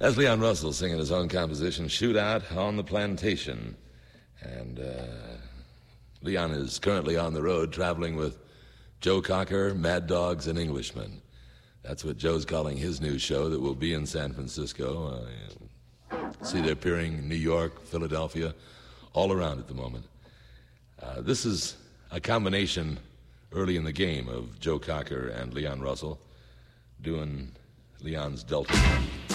That's Leon Russell singing his own composition, Shootout on the Plantation. And Leon is currently on the road traveling with Joe Cocker, Mad Dogs, and Englishmen. That's what Joe's calling his new show that will be in San Francisco. See, they're appearing in New York, Philadelphia, all around at the moment. This is a combination early in the game of Joe Cocker and Leon Russell doing Leon's Delta.